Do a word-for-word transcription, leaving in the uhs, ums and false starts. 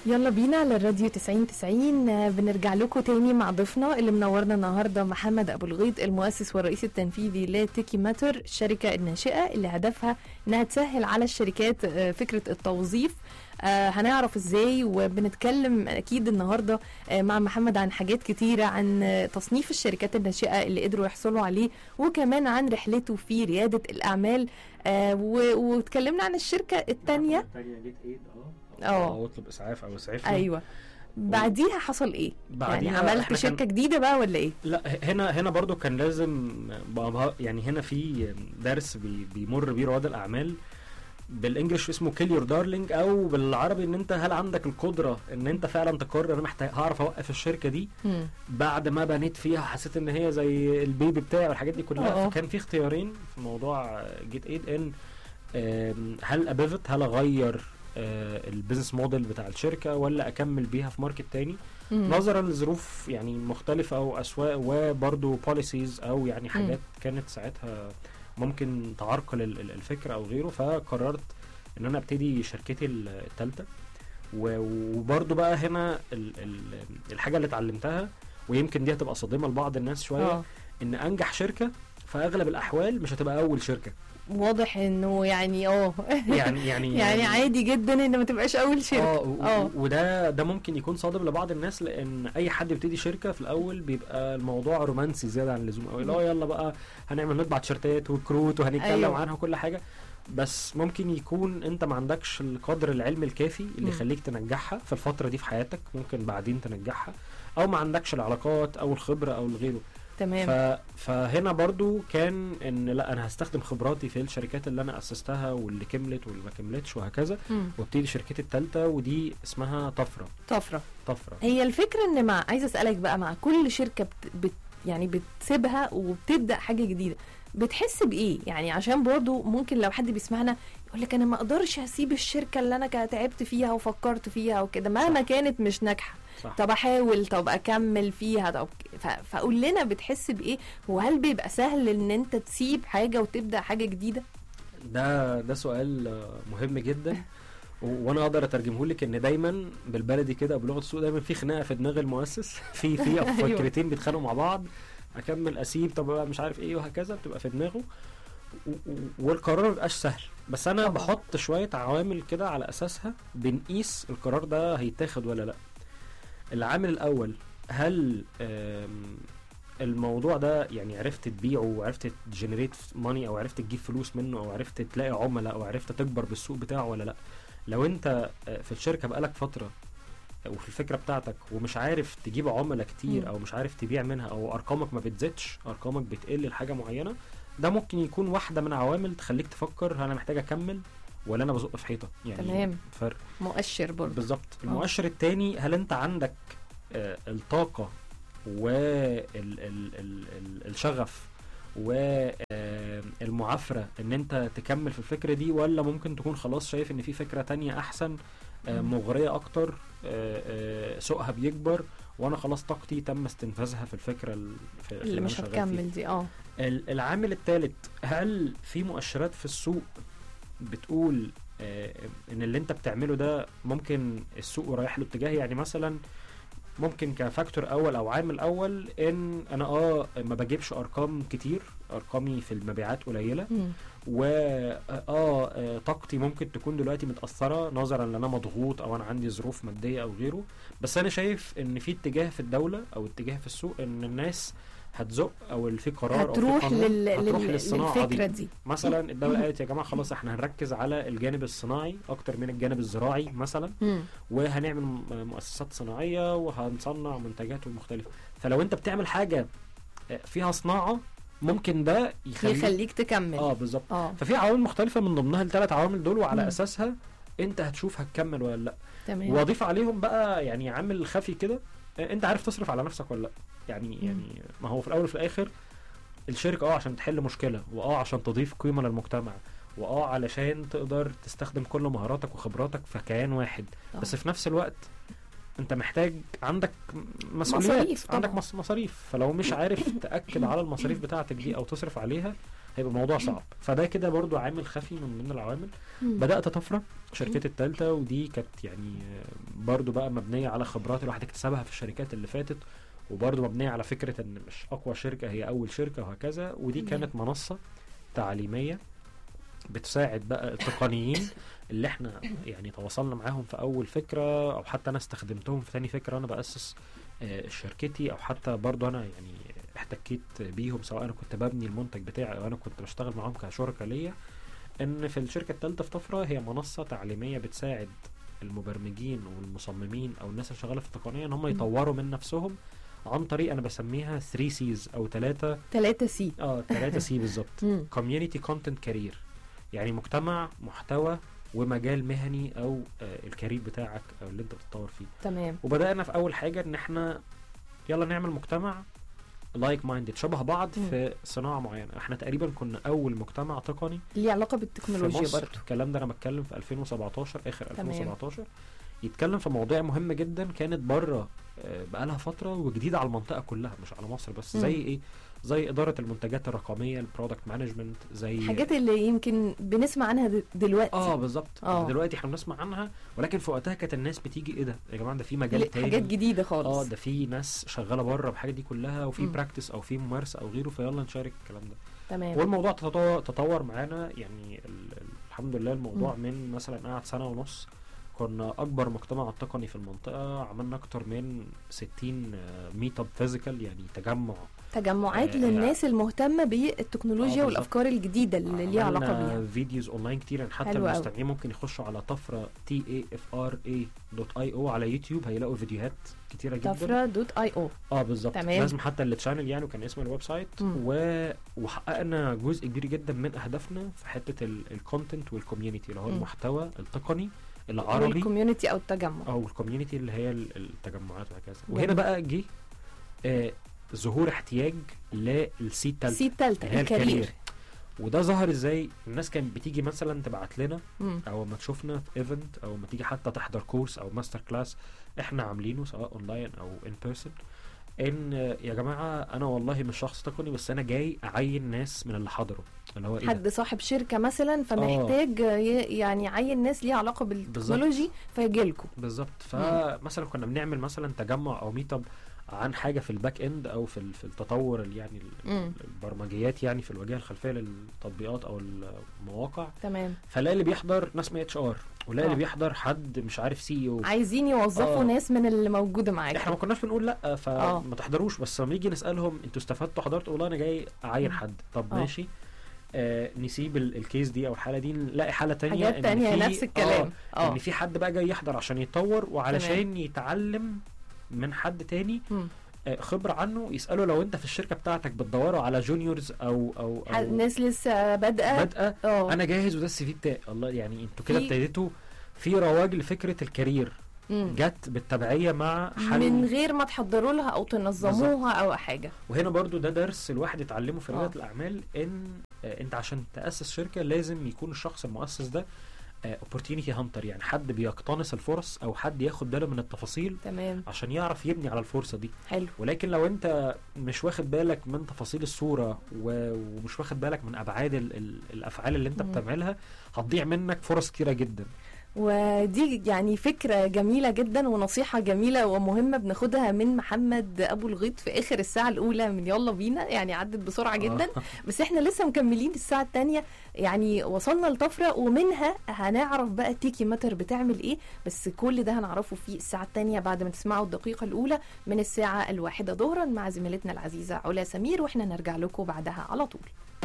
يلا بينا على الراديو تسعين تسعين. بنرجع لكم تاني مع ضيفنا اللي منورنا النهارده محمد ابو الغيط، المؤسس والرئيس التنفيذي لتيكي ماتر، الشركه الناشئه اللي هدفها انها تسهل على الشركات فكره التوظيف. آه هنعرف ازاي، وبنتكلم اكيد النهارده آه مع محمد عن حاجات كتيره، عن آه تصنيف الشركات الناشئه اللي قدروا يحصلوا عليه، وكمان عن رحلته في رياده الاعمال. آه واتكلمنا عن الشركه الثانيه اه او اطلب اسعاف او اسعافني. ايوه، بعديها حصل ايه؟ يعني عملت شركه جديده بقى ولا ايه؟ لا هنا هنا برضو كان لازم يعني هنا في درس بي بيمر بيه رواد الاعمال بالانجلش اسمه كيل يور دارلينج، او بالعربي ان انت هل عندك القدره ان انت فعلا تقرر انا محتاج هعرف اوقف الشركه دي م. بعد ما بنيت فيها حسيت ان هي زي البيبي بتاعي والحاجات دي كلها. أوه. فكان في اختيارين في موضوع جيت ايد، ان هل ابيفت، هل اغير البيزنس موديل بتاع الشركه ولا اكمل بيها في ماركت تاني مم. نظرا لظروف يعني مختلفه او اسواق وبرضو بوليسيز او يعني حاجات مم. كانت ساعتها ممكن تعرقل الفكره او غيره. فقررت ان انا ابتدي شركتي الثالثه، وبرضو بقى هنا الحاجه اللي اتعلمتها ويمكن دي هتبقى صادمه لبعض الناس شويه، أوه. ان انجح شركه في اغلب الاحوال مش هتبقى اول شركه. واضح انه يعني اه يعني يعني يعني عادي جدا ان ما تبقاش اول شركه. اه وده ده ممكن يكون صادم لبعض الناس، لان اي حد يبتدي شركه في الاول بيبقى الموضوع رومانسي زياده عن اللزوم قوي. لا يلا بقى هنعمل نطبع تيشرتات وكروت وهنتكلم أيوه. عنها وكل حاجه، بس ممكن يكون انت ما عندكش القدر العلمي الكافي اللي يخليك تنجحها في الفتره دي في حياتك، ممكن بعدين تنجحها، او ما عندكش العلاقات او الخبره او الغيره. تمام. فهنا برضو كان ان لا انا هستخدم خبراتي في الشركات اللي انا اسستها واللي كملت واللي ما كملتش وهكذا، وابتدي شركتي الثالثه ودي اسمها طفره. طفره طفره هي الفكره ان مع عايزه اسالك بقى، مع كل شركه بت... بت... يعني بتسيبها وبتبدا حاجه جديده بتحس بايه؟ يعني عشان برضو ممكن لو حد بيسمعنا يقول لك انا ما اقدرش اسيب الشركه اللي انا تعبت فيها وفكرت فيها وكده مهما كانت مش ناجحه. صح. طب احاول، طب اكمل فيها، طب فقول لنا بتحس بايه، وهل بيبقى سهل ان انت تسيب حاجه وتبدا حاجه جديده؟ ده ده سؤال مهم جدا وانا اقدر اترجمه لك ان دايما بالبلدي كده بلغه السوق دايما في خناقه في دماغ المؤسس في في فكرتين بيتخانقوا مع بعض، اكمل اسيب طب مش عارف ايه وهكذا، بتبقى في دماغه والقرار ما بيبقاش سهل. بس انا طبعا بحط شويه عوامل كده على اساسها بنقيس القرار ده هيتاخد ولا لا. العامل الاول، هل الموضوع ده يعني عرفت تبيعه وعرفت تجنريت ماني او عرفت تجيب فلوس منه او عرفت تلاقي عملاء او عرفت تكبر بالسوق بتاعه ولا لا. لو انت في الشركه بقالك فتره وفي الفكره بتاعتك ومش عارف تجيب عملاء كتير او مش عارف تبيع منها او ارقامك ما بتزيدش، ارقامك بتقل لحاجه معينه، ده ممكن يكون واحده من عوامل تخليك تفكر هل انا محتاج اكمل ولا انا بزق في حيطه. يعني تمام. فرق مؤشر برضه بالظبط. المؤشر الثاني، هل انت عندك آه الطاقه والشغف والمعافره ان انت تكمل في الفكره دي، ولا ممكن تكون خلاص شايف ان في فكره تانية احسن آه مغريه اكتر آه آه سوقها بيكبر وانا خلاص طاقتي تم استنفاذها في الفكره في اللي مش هتكمل دي. اه العامل الثالث، هل في مؤشرات في السوق بتقول آه ان اللي انت بتعمله ده ممكن السوق رايح له اتجاه؟ يعني مثلا ممكن كفاكتور اول او عامل اول ان انا اه ما بجيبش ارقام كتير، ارقامي في المبيعات قليله، و اه طاقتي ممكن تكون دلوقتي متاثره نظرا ان انا مضغوط او انا عندي ظروف ماديه او غيره، بس انا شايف ان في اتجاه في الدوله او اتجاه في السوق ان الناس هتزق او اللي في قرار هتروح او في قانون لل... هتروح لل... للصناعه دي. دي مثلا. الدوله قالت يا جماعه خلاص احنا هنركز على الجانب الصناعي اكتر من الجانب الزراعي مثلا، م. وهنعمل مؤسسات صناعيه وهنصنع منتجات مختلفه. فلو انت بتعمل حاجه فيها صناعه ممكن ده يخليك, يخليك تكمل. اه بالظبط. ففي عوامل مختلفه من ضمنها الثلاث عوامل دول، وعلى م. اساسها انت هتشوف هتكمل ولا لا. تمام. واضيف عليهم بقى يعني عامل خفي كده، انت عارف تصرف على نفسك ولا لا. يعني م. يعني ما هو في الاول وفي الاخر الشركه اه عشان تحل مشكله، واه عشان تضيف قيمه للمجتمع، واه علشان تقدر تستخدم كل مهاراتك وخبراتك في كيان واحد. أوه. بس في نفس الوقت انت محتاج عندك مسؤوليات، مصاريف عندك مصاريف، فلو مش عارف تاكد على المصاريف بتاعتك دي او تصرف عليها هيبقى الموضوع صعب. فده كده برضو عامل خفي من ضمن العوامل. بدات طفره شركتي الثالثه، ودي كانت يعني برضو بقى مبنيه على خبرات الواحد اكتسبها في الشركات اللي فاتت، وبرضو مبنيه على فكره ان مش اقوى شركه هي اول شركه وهكذا. ودي كانت منصه تعليميه بتساعد بقى التقنيين اللي احنا يعني تواصلنا معاهم في اول فكره، او حتى انا استخدمتهم في ثاني فكره انا باسس آه شركتي، او حتى برضو انا يعني احتكيت بيهم سواء انا كنت ببني المنتج بتاعي او انا كنت بشتغل معاهم كشركه ليا. ان في الشركه الثالثه في طفره هي منصه تعليميه بتساعد المبرمجين والمصممين او الناس اللي شغاله في التقنيه ان هم يطوروا من نفسهم عن طريق انا بسميها ثري سيز او ثلاثة ثلاثة سي اه ثلاثة سي بالظبط. كوميونتي كونتنت كارير، يعني مجتمع محتوى ومجال مهني او آه الكارير بتاعك او اللي انت بتتطور فيه. تمام. وبدانا في اول حاجه ان احنا يلا نعمل مجتمع لايك مايندد شبه بعض م. في صناعه معينه. احنا تقريبا كنا اول مجتمع تقني ليه علاقه بالتكنولوجيا برضه. الكلام ده انا بتكلم في ألفين وسبعتاشر اخر ألفين وسبعتاشر. يتكلم في مواضيع مهمه جدا كانت بره بقالها فتره وجديده على المنطقه كلها مش على مصر بس. م. زي ايه؟ زي اداره المنتجات الرقميه، البرودكت مانجمنت، زي الحاجات اللي يمكن بنسمع عنها دلوقتي. اه بالظبط. دلوقتي احنا بنسمع عنها، ولكن في وقتها كانت الناس بتيجي ايه ده يا جماعه، ده في مجال تاني، حاجات جديده خالص. اه ده في ناس شغاله بره بحاجه دي كلها، وفي براكتس او في ممارسه او غيره، فيلا نشارك الكلام ده. تمام. والموضوع تطور تطور معانا يعني الحمد لله. الموضوع م. من مثلا قعد سنه ونص كنا اكبر مجتمع تقني في المنطقه، عملنا اكتر من ستين ميت اب فيزيكال، يعني تجمع تجمعات آه للناس المهتمه بالتكنولوجيا آه والافكار الجديده اللي ليها علاقه بيها. فيديوز اونلاين كتير، يعني حتى المستمعين ممكن يخشوا على طفره تي اي اف ار اي دوت اي او على يوتيوب، هيلاقوا فيديوهات كتيره جدا. طفره دوت اي او اه بالظبط. لازم حتى التشانل يعني، وكان اسم الويب سايت. و... وحققنا جزء كبير جدا من اهدافنا في حته الكونتنت والكوميونتي اللي هو م. المحتوى التقني العربي، والكوميونتي او التجمع او الكوميونتي اللي هي التجمعات وهكذا. وهنا بقى جه آه ظهور احتياج للسي الثالثه السي الثالثه الكارير. وده ظهر ازاي؟ الناس كانت بتيجي مثلا تبعت لنا م. او ما تشوفنا في ايفنت، او ما تيجي حتى تحضر كورس او ماستر كلاس احنا عاملينه سواء اونلاين او ان بيرسون، ان يا جماعه انا والله مش شخص تقني بس انا جاي اعين ناس من اللي حضروا، اللي هو إيه حد صاحب شركه مثلا فمحتاج آه. يعني يعين ناس ليها علاقه بالتكنولوجي فيجي لكم. بالظبط. فمثلا كنا بنعمل مثلا تجمع او ميت اب عن حاجه في الباك اند او في في التطور يعني م. البرمجيات يعني في الواجهه الخلفيه للتطبيقات او المواقع. تمام. فلا اللي بيحضر ناس من اتش ار، ولا اللي بيحضر حد مش عارف سي او، عايزين يوظفوا آه. ناس من اللي موجوده معاك. احنا ما كناش بنقول لا فما آه. تحضروش، بس لما نيجي نسالهم انتوا استفدتوا حضرتوا؟ والله انا جاي اعين حد. طب آه. ماشي آه نسيب الكيس دي او الحاله دي، نلاقي حاله تانية حاجات تانية نفس الكلام. اه, آه. ان في حد بقى جاي يحضر عشان يتطور وعلشان تمام. يتعلم من حد تاني م. خبرة عنه، يسأله لو انت في الشركة بتاعتك بتدوروا على جونيورز او او, أو ناس لسه بادئة بادئة انا جاهز وده السي في بتاعي. الله يعني انتوا كده ابتديتوا في رواج لفكرة الكارير مم. جت بالتبعية مع حل من غير ما تحضروا لها او تنظموها او حاجة. وهنا برضو ده درس الواحد يتعلمه في ريادة الاعمال، ان اه انت عشان تأسس شركة لازم يكون الشخص المؤسس ده opportunity hunter، يعني حد بيقتنص الفرص او حد ياخد باله من التفاصيل. تمام. عشان يعرف يبني على الفرصة دي. حلو. ولكن لو انت مش واخد بالك من تفاصيل الصورة ومش واخد بالك من ابعاد ال ال الافعال اللي انت م. بتعملها، هتضيع منك فرص كتيرة جدا. ودي يعني فكرة جميلة جدا ونصيحة جميلة ومهمة بناخدها من محمد أبو الغيط في آخر الساعة الأولى من يلا بينا، يعني عدت بسرعة جدا. بس احنا لسه مكملين الساعة الثانية، يعني وصلنا لطفرة ومنها هنعرف بقى تيكي ماتر بتعمل ايه، بس كل ده هنعرفه في الساعة الثانية بعد ما تسمعوا الدقيقة الأولى من الساعة الواحدة ظهرا مع زميلتنا العزيزة علا سمير، واحنا نرجع لكم بعدها على طول.